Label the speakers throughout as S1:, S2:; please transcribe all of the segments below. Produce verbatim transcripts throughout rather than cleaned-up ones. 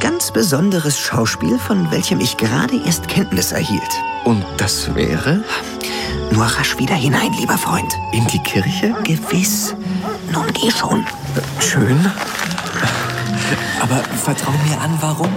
S1: ganz besonderes Schauspiel, von welchem ich gerade erst Kenntnis erhielt.
S2: Und das wäre?
S1: Nur rasch wieder hinein, lieber Freund.
S2: In die Kirche?
S1: Gewiss. Nun geh schon.
S2: Schön. Aber vertrau mir an, warum?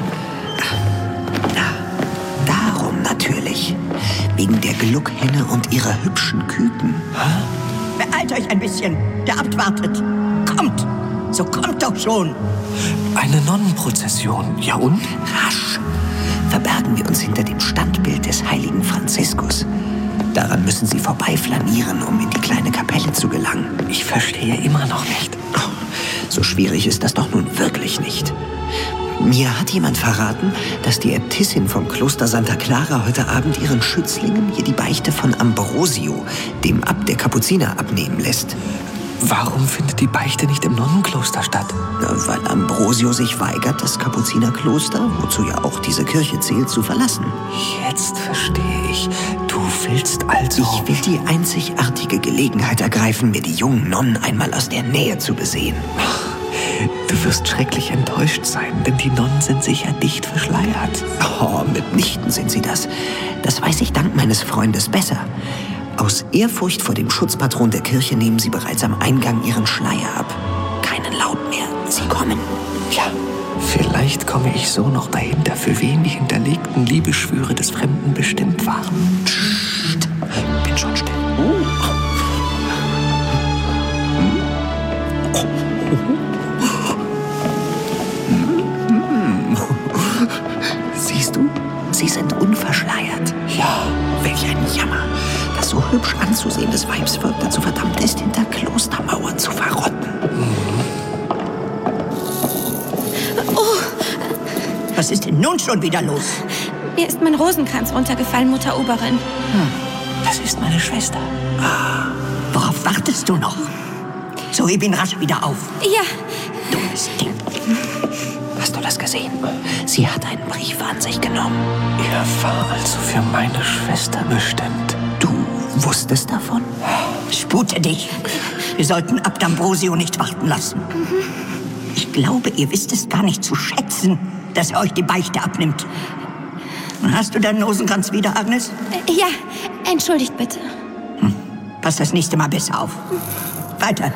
S1: Darum natürlich. Wegen der Gluckhenne und ihrer hübschen Küken.
S3: Beeilt euch ein bisschen. Der Abt wartet. Kommt. So kommt doch schon.
S2: Eine Nonnenprozession. Ja und?
S1: Rasch. Verbergen wir uns hinter dem Standbild des heiligen Franziskus. Daran müssen Sie vorbeiflanieren, um in die kleine Kapelle zu gelangen.
S2: Ich verstehe immer noch nicht.
S1: Oh, so schwierig ist das doch nun wirklich nicht. Mir hat jemand verraten, dass die Äbtissin vom Kloster Santa Clara heute Abend ihren Schützlingen hier die Beichte von Ambrosio, dem Abt der Kapuziner, abnehmen lässt.
S2: Warum findet die Beichte nicht im Nonnenkloster statt?
S1: Na, weil Ambrosio sich weigert, das Kapuzinerkloster, wozu ja auch diese Kirche zählt, zu verlassen.
S2: Jetzt verstehe ich. Du willst also...
S1: Ich will die einzigartige Gelegenheit ergreifen, mir die jungen Nonnen einmal aus der Nähe zu besehen.
S2: Du wirst schrecklich enttäuscht sein, denn die Nonnen sind sicher dicht verschleiert.
S1: Oh, mitnichten sind sie das. Das weiß ich dank meines Freundes besser. Aus Ehrfurcht vor dem Schutzpatron der Kirche nehmen sie bereits am Eingang ihren Schleier ab. Keinen Laut mehr. Sie kommen.
S2: Ja, vielleicht komme ich so noch dahinter, für wen die hinterlegten Liebeschwüre des Fremden bestimmt waren.
S1: Psst. Bin schon still. Uh. Siehst du? Sie sind unverschleiert.
S2: Ja.
S1: Welch ein Jammer, dass so hübsch anzusehendes Weibsvolk dazu verdammt ist, hinter Klostermauern zu verrotten.
S3: Oh. Was ist denn nun schon wieder los?
S4: Mir ist mein Rosenkranz runtergefallen, Mutter Oberin.
S3: Hm. Das ist meine Schwester. Ah. Worauf wartest du noch? So heb ihn rasch wieder auf.
S4: Ja.
S3: Dummes Ding.
S1: Hast du das gesehen? Sie hat einen Brief an sich genommen.
S2: Er war also für meine Schwester bestimmt.
S1: Du wusstest davon?
S3: Spute dich. Wir sollten Abt Ambrosio nicht warten lassen. Mhm. Ich glaube, ihr wisst es gar nicht zu schätzen, dass er euch die Beichte abnimmt. Hast du deinen Rosenkranz wieder, Agnes?
S4: Äh, ja, entschuldigt bitte.
S3: Hm. Pass das nächste Mal besser auf. Weiter.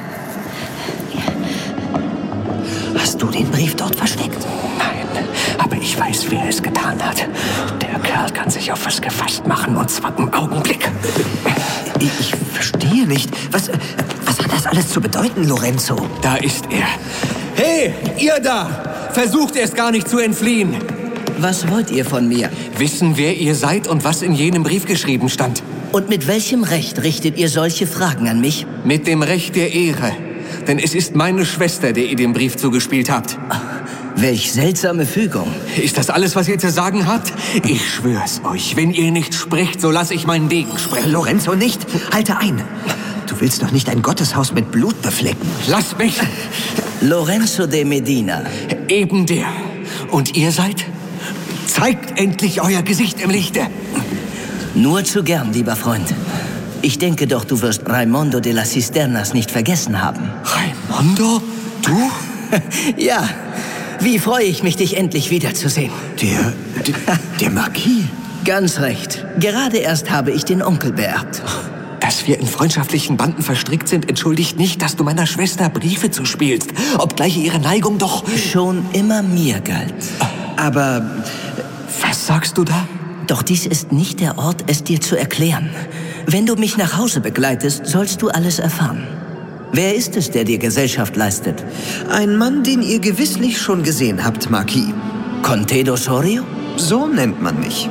S1: Hast du den Brief dort versteckt?
S2: Nein, aber ich weiß, wer es getan hat. Der Kerl kann sich auf was gefasst machen, und zwar im Augenblick.
S1: Ich, ich verstehe nicht. Was, was hat das alles zu bedeuten, Lorenzo?
S2: Da ist er. Hey, ihr da! Versucht erst gar nicht zu entfliehen.
S5: Was wollt ihr von mir?
S2: Wissen, wer ihr seid und was in jenem Brief geschrieben stand.
S5: Und mit welchem Recht richtet ihr solche Fragen an mich?
S2: Mit dem Recht der Ehre. Denn es ist meine Schwester, der ihr den Brief zugespielt habt.
S5: Ach, welch seltsame Fügung.
S2: Ist das alles, was ihr zu sagen habt? Ich schwör's euch, wenn ihr nicht sprecht, so lasse ich meinen Degen sprechen.
S1: Lorenzo, nicht! Halte ein! Du willst doch nicht ein Gotteshaus mit Blut beflecken.
S2: Lass mich!
S5: Lorenzo de Medina.
S2: Eben der. Und ihr seid? Zeigt endlich euer Gesicht im Lichte.
S5: Nur zu gern, lieber Freund. Ich denke doch, du wirst Raimondo de las Cisternas nicht vergessen haben.
S2: Raimondo? Du?
S5: Ja. Wie freue ich mich, dich endlich wiederzusehen.
S1: Der, der, der Marquis?
S5: Ganz recht. Gerade erst habe ich den Onkel beerbt.
S2: Dass wir in freundschaftlichen Banden verstrickt sind, entschuldigt nicht, dass du meiner Schwester Briefe zuspielst. Obgleich ihre Neigung doch...
S5: schon immer mir galt.
S1: Aber...
S2: Was sagst du da?
S5: Doch dies ist nicht der Ort, es dir zu erklären. Wenn du mich nach Hause begleitest, sollst du alles erfahren. Wer ist es, der dir Gesellschaft leistet?
S1: Ein Mann, den ihr gewisslich schon gesehen habt, Marquis.
S5: Conte d'Osorio?
S1: So nennt man mich.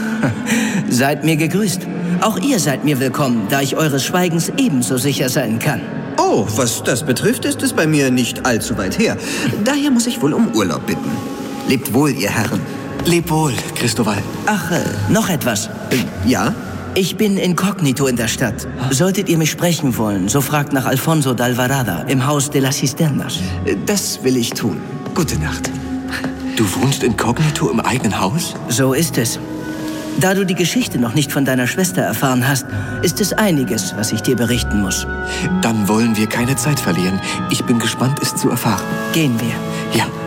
S5: Seid mir gegrüßt. Auch ihr seid mir willkommen, da ich eures Schweigens ebenso sicher sein kann.
S1: Oh, was das betrifft, ist es bei mir nicht allzu weit her. Daher muss ich wohl um Urlaub bitten. Lebt wohl, ihr Herren.
S2: Leb wohl, Christoval.
S5: Ach, äh, noch etwas.
S1: Äh, ja?
S5: Ich bin inkognito in der Stadt. Solltet ihr mich sprechen wollen, so fragt nach Alfonso d'Alvarada im Haus de las Cisternas.
S1: Das will ich tun. Gute Nacht.
S2: Du wohnst inkognito im eigenen Haus?
S5: So ist es. Da du die Geschichte noch nicht von deiner Schwester erfahren hast, ist es einiges, was ich dir berichten muss.
S2: Dann wollen wir keine Zeit verlieren. Ich bin gespannt, es zu erfahren.
S5: Gehen wir.
S2: Ja.